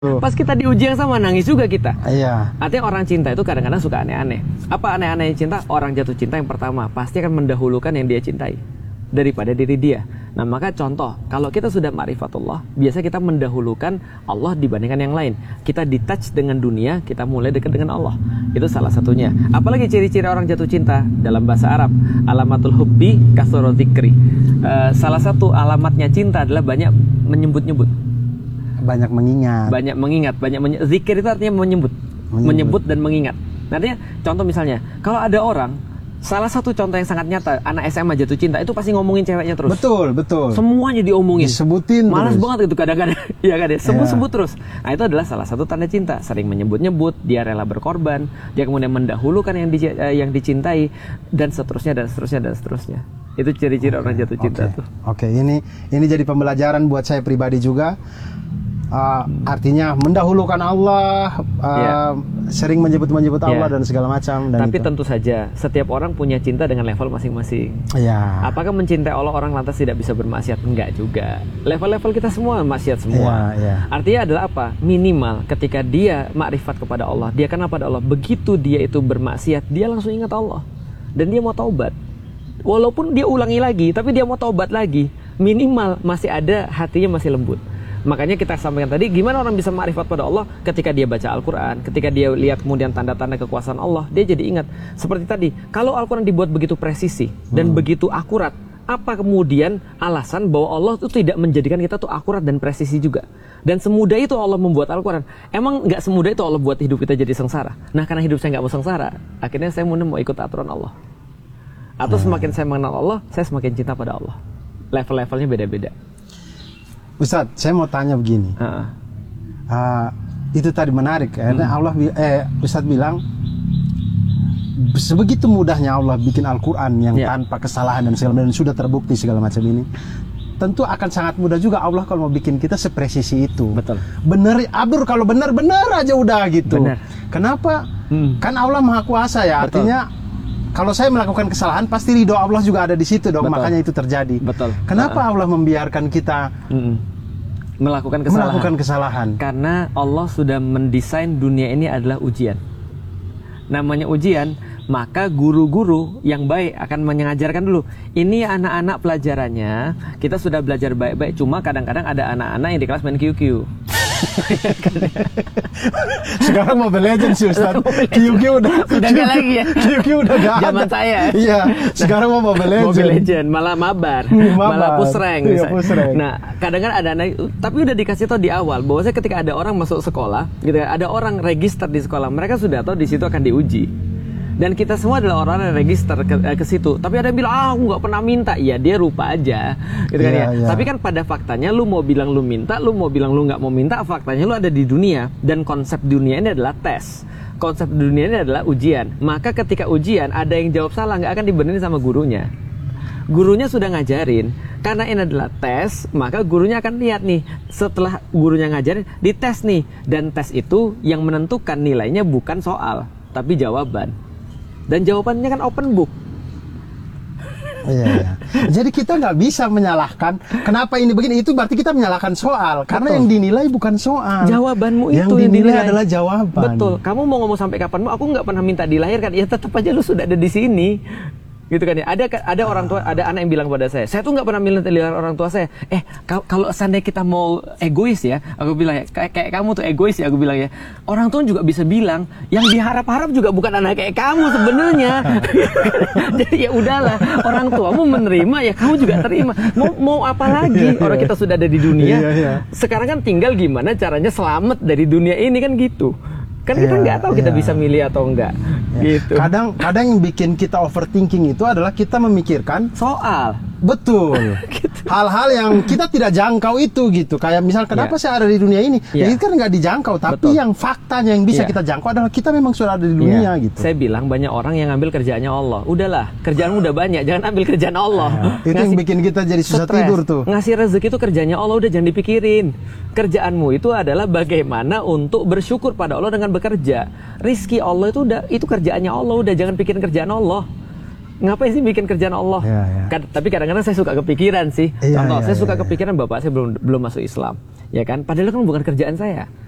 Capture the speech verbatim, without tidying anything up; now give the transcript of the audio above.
Pas kita diuji yang sama, nangis juga kita. Iya. Artinya orang cinta itu kadang-kadang suka aneh-aneh. Apa aneh-aneh cinta? Orang jatuh cinta yang pertama pasti akan mendahulukan yang dia cintai daripada diri dia. Nah maka contoh, kalau kita sudah ma'rifatullah, biasa kita mendahulukan Allah dibandingkan yang lain. Kita detach dengan dunia, kita mulai dekat dengan Allah. Itu salah satunya. Apalagi ciri-ciri orang jatuh cinta dalam bahasa Arab, alamatul hubbi kasoro dzikri. Uh, salah satu alamatnya cinta adalah banyak menyebut-nyebut. Banyak mengingat. Banyak mengingat, banyak menye- zikir itu artinya menyebut. menyebut, menyebut dan mengingat. Artinya, contoh misalnya, kalau ada orang, salah satu contoh yang sangat nyata, anak S M A jatuh cinta itu pasti ngomongin ceweknya terus. Betul, betul. Semuanya diomongin. Disebutin. Malas terus. banget itu kadang-kadang. Iya kan ya, sebut-sebut ya. Terus. Nah itu adalah salah satu tanda cinta. Sering menyebut-nyebut, dia rela berkorban, dia kemudian mendahulukan yang, di, yang dicintai, dan seterusnya dan seterusnya dan seterusnya. Itu ciri-ciri okay, orang jatuh cinta okay. tuh. Oke, okay. ini ini jadi pembelajaran buat saya pribadi juga. Uh, artinya mendahulukan Allah, uh, yeah. sering menyebut-menyebut Allah yeah. dan segala macam. Dan tapi itu. tentu saja setiap orang punya cinta dengan level masing-masing. Yeah. Apakah mencintai Allah orang lantas tidak bisa bermaksiat? Enggak juga. Level-level kita semua maksiat semua. Yeah, yeah. Artinya adalah apa? Minimal ketika dia makrifat kepada Allah, dia kenal pada Allah. Begitu dia itu bermaksiat, dia langsung ingat Allah dan dia mau taubat. Walaupun dia ulangi lagi, tapi dia mau taubat lagi. Minimal masih ada hatinya masih lembut. Makanya kita sampaikan tadi, gimana orang bisa makrifat pada Allah ketika dia baca Al-Quran, ketika dia lihat kemudian tanda-tanda kekuasaan Allah, dia jadi ingat. Seperti tadi, kalau Al-Quran dibuat begitu presisi dan hmm. begitu akurat, apa kemudian alasan bahwa Allah itu tidak menjadikan kita tuh akurat dan presisi juga? Dan semudah itu Allah membuat Al-Quran. Emang nggak semudah itu Allah buat hidup kita jadi sengsara? Nah karena hidup saya nggak mau sengsara, akhirnya saya mau ikut aturan Allah. Atau hmm. semakin saya mengenal Allah, saya semakin cinta pada Allah. Level-levelnya beda-beda. Ustadz, saya mau tanya begini. Uh-uh. Uh, itu tadi menarik, karena hmm. Allah, eh, Ustadz bilang sebegitu mudahnya Allah bikin Al-Quran yang yeah. tanpa kesalahan dan segala macam, dan sudah terbukti segala macam ini. Tentu akan sangat mudah juga Allah kalau mau bikin kita sepresisi itu. Betul. Bener, Abdur kalau benar-benar aja udah gitu. Benar. Kenapa? Hmm. Kan Allah Maha Kuasa ya. Betul. Artinya kalau saya melakukan kesalahan, pasti ridho Allah juga ada di situ dong. Betul. Makanya itu terjadi. Betul. Kenapa uh-uh. Allah membiarkan kita mm-mm. melakukan kesalahan. melakukan kesalahan? Karena Allah sudah mendesain dunia ini adalah ujian. Namanya ujian, maka guru-guru yang baik akan mengajarkan dulu. Ini anak-anak pelajarannya, kita sudah belajar baik-baik. Cuma kadang-kadang ada anak-anak yang di kelas main Q Q. Sekarang Mobile Legends sih Ustaz. Q Q udah udah nggak lagi ya. Q Q udah nggak ada. Zaman saya. Iya. Sekarang mau Mobile Legends. Mobile Legends malah mabar, malah push rank. Iya, push rank. Nah, kadang-kadang ada anak, tapi udah dikasih tahu di awal bahwa saya ketika ada orang masuk sekolah, gitu ya, ada orang register di sekolah, mereka sudah tahu di situ akan diuji. Dan kita semua adalah orang yang register ke, ke situ. Tapi ada yang bilang, ah aku nggak pernah minta. Iya dia rupa aja, gitu kan yeah, ya. Yeah. Tapi kan pada faktanya, lu mau bilang lu minta, lu mau bilang lu nggak mau minta, faktanya lu ada di dunia. Dan konsep dunia ini adalah tes. Konsep dunia ini adalah ujian. Maka ketika ujian ada yang jawab salah, nggak akan dibenerin sama gurunya. Gurunya sudah ngajarin. Karena ini adalah tes, maka gurunya akan lihat nih. Setelah gurunya ngajarin, dites nih. Dan tes itu yang menentukan nilainya bukan soal, tapi jawaban. Dan jawabannya kan open book. Iya, iya. Jadi kita nggak bisa menyalahkan kenapa ini begini, itu berarti kita menyalahkan soal. Karena Betul. yang dinilai bukan soal. Jawabanmu yang itu dinilai yang dinilai adalah jawaban. Betul. Kamu mau ngomong sampai kapanmu, aku nggak pernah minta dilahirkan. Ya tetap aja lu sudah ada di sini. Gitu kan ya. Ada ada orang tua, ada anak yang bilang pada saya, saya tuh nggak pernah minta dilahirkan orang tua saya. Eh kalau seandainya kita mau egois ya, aku bilang ya, kayak, kayak kamu tuh egois ya, aku bilang ya. Orang tua juga bisa bilang, yang diharap-harap juga bukan anak kayak kamu sebenarnya. Jadi ya udahlah, orang tuamu menerima ya kamu juga terima. Mau mau apa lagi? Orang kita sudah ada di dunia. Sekarang kan tinggal gimana caranya selamat dari dunia ini kan gitu. Kan kita nggak yeah, tahu kita yeah. bisa milih atau enggak yeah. gitu. Kadang kadang yang bikin kita overthinking itu adalah kita memikirkan soal. Betul. gitu. Hal-hal yang kita tidak jangkau itu gitu. Kayak misal kenapa yeah. saya ada di dunia ini? Yeah. Ya, itu kan nggak dijangkau, tapi Betul. yang faktanya yang bisa yeah. kita jangkau adalah kita memang sudah ada di dunia yeah. gitu. Saya bilang banyak orang yang ngambil kerjaannya Allah. Udahlah, kerjaanmu udah banyak, jangan ambil kerjaan Allah. Yeah. Itu yang bikin kita jadi susah stress. tidur tuh. Ngasih rezeki itu kerjanya Allah, udah jangan dipikirin. Kerjaanmu itu adalah bagaimana untuk bersyukur pada Allah dengan bekerja. Rizki Allah itu udah, itu kerjaannya Allah, udah jangan pikirin kerjaan Allah. Ngapain sih bikin kerjaan Allah? Ya, ya. Kad, tapi kadang-kadang saya suka kepikiran sih. Ya, Contoh, ya, saya ya, suka ya. kepikiran bapak saya belum belum masuk Islam, ya kan? Padahal kan bukan kerjaan saya.